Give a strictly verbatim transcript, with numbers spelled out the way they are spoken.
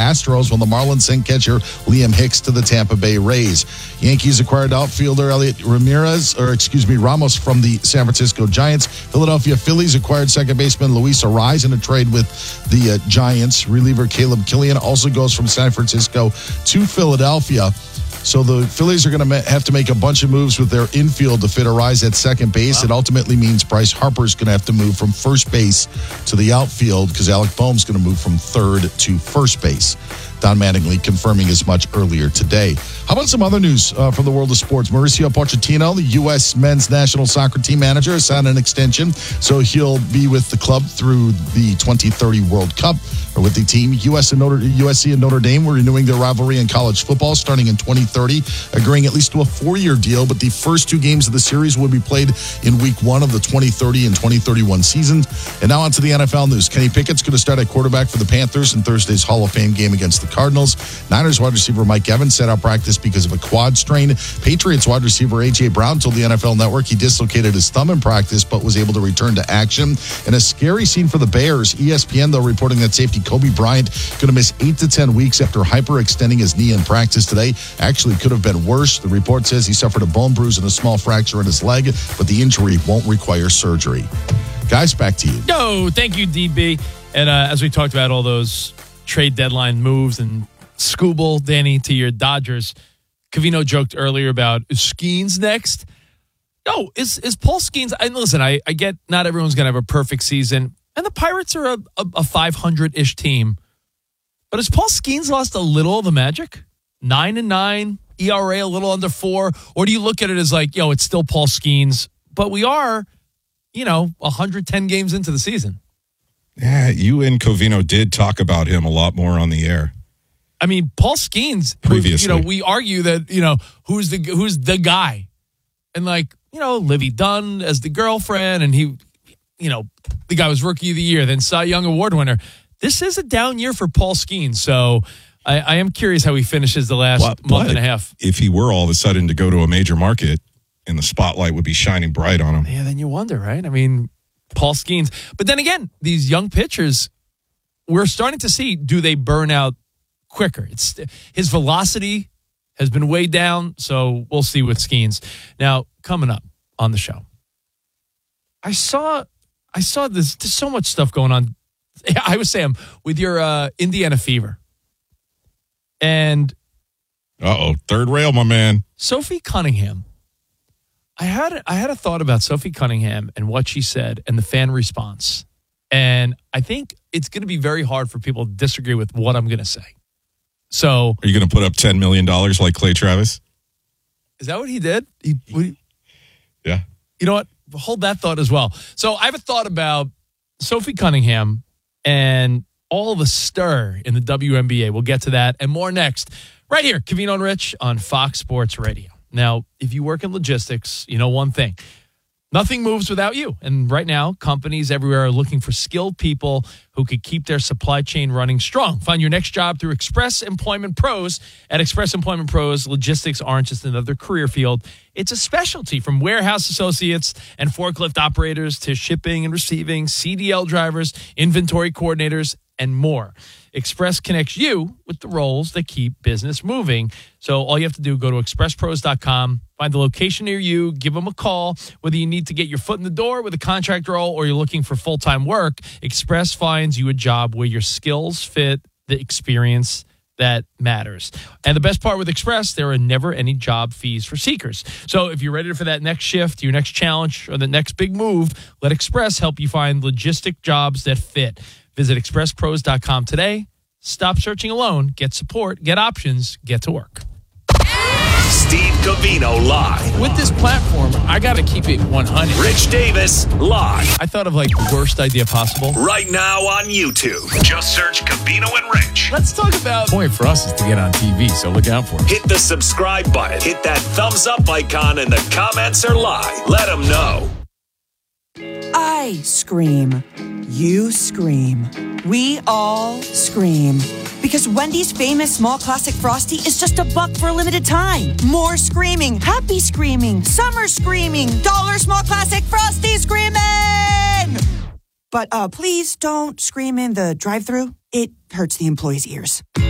Astros, while the Marlins sent catcher Liam Hicks to the Tampa Bay Rays. Yankees acquired outfielder Elliot Ramirez, or excuse me, Ramos from the San Francisco Giants. Philadelphia Phillies acquired second baseman Luis Arraez in a trade with the uh, Giants. Reliever Caleb Killian also goes from San Francisco to Philadelphia. So the Phillies are going to have to make a bunch of moves with their infield to fit Arraez at second base. Wow. It ultimately means Bryce Harper's going to have to move from first base to the outfield because Alec Boehm's going to move from third to first base. Don Mattingly confirming as much earlier today. How about some other news uh, from the world of sports? Mauricio Pochettino, the U S men's national soccer team manager, has signed an extension, so he'll be with the club through the twenty thirty World Cup. Or with the team, U S and Notre, U S C and Notre Dame were renewing their rivalry in college football starting in twenty thirty, agreeing at least to a four-year deal, but the first two games of the series will be played in week one of the twenty thirty and twenty thirty-one seasons. And now on to the N F L news. Kenny Pickett's going to start at quarterback for the Panthers in Thursday's Hall of Fame game against the Cardinals. Niners wide receiver Mike Evans set out practice because of a quad strain. Patriots wide receiver A J. Brown told the N F L Network he dislocated his thumb in practice but was able to return to action. And a scary scene for the Bears. E S P N, though, reporting that safety Kobe Bryant going to miss eight to ten weeks after hyperextending his knee in practice today. Actually could have been worse. The report says he suffered a bone bruise and a small fracture in his leg, but the injury won't require surgery. Guys, back to you. No, thank you, D B. And uh, as we talked about all those trade deadline moves and Scooble, Danny, to your Dodgers, Covino joked earlier about, is Skeens next? No, is is Paul Skeens? And listen, I, I get not everyone's going to have a perfect season, and the Pirates are a, a, a five hundred-ish team. But has Paul Skeens lost a little of the magic? Nine and nine, E R A a little under four, or do you look at it as like, yo, it's still Paul Skeens, but we are, you know, one hundred ten games into the season. Yeah, you and Covino did talk about him a lot more on the air. I mean, Paul Skeens, previously, you know, we argue that, you know, who's the who's the guy, and like, you know, Livy Dunn as the girlfriend, and he, you know, the guy was Rookie of the Year, then Cy Young Award winner. This is a down year for Paul Skeens, so I, I am curious how he finishes the last but, month but and a half. If he were all of a sudden to go to a major market, and the spotlight would be shining bright on him, yeah, then you wonder, right? I mean, Paul Skeens, but then again, these young pitchers, we're starting to see, do they burn out quicker? It's his velocity has been way down, so we'll see with Skeens. Now, coming up on the show, I saw I saw this. There's so much stuff going on. I was Sam with your uh, Indiana Fever, and uh oh, third rail, my man, Sophie Cunningham. I had I had a thought about Sophie Cunningham and what she said and the fan response, and I think it's going to be very hard for people to disagree with what I'm going to say. So, are you going to put up ten million dollars like Clay Travis? Is that what he did? He, he, yeah. You know what? Hold that thought as well. So I have a thought about Sophie Cunningham and all the stir in the W N B A. We'll get to that and more next. Right here, Covino and Rich on Fox Sports Radio. Now, if you work in logistics, you know one thing. Nothing moves without you. And right now, companies everywhere are looking for skilled people who could keep their supply chain running strong. Find your next job through Express Employment Pros. At Express Employment Pros, logistics aren't just another career field. It's a specialty, from warehouse associates and forklift operators to shipping and receiving, C D L drivers, inventory coordinators, and more. Express connects you with the roles that keep business moving. So all you have to do, go to express pros dot com, find the location near you, give them a call. Whether you need to get your foot in the door with a contract role or you're looking for full-time work, Express finds you a job where your skills fit the experience that matters. And the best part with Express, there are never any job fees for seekers. So if you're ready for that next shift, your next challenge, or the next big move, let Express help you find logistic jobs that fit. Visit express pros dot com today. Stop searching alone. Get support. Get options. Get to work. Steve Covino live. With this platform, I got to keep it one hundred. Rich Davis live. I thought of like the worst idea possible. Right now on YouTube. Just search Covino and Rich. Let's talk about... The point for us is to get on T V, so look out for it. Hit the subscribe button. Hit that thumbs up icon and the comments are live. Let them know. I scream. You scream. We all scream. Because Wendy's famous small classic Frosty is just a buck for a limited time. More screaming, happy screaming, summer screaming, dollar small classic Frosty screaming! But uh, please don't scream in the drive-thru. It hurts the employees' ears.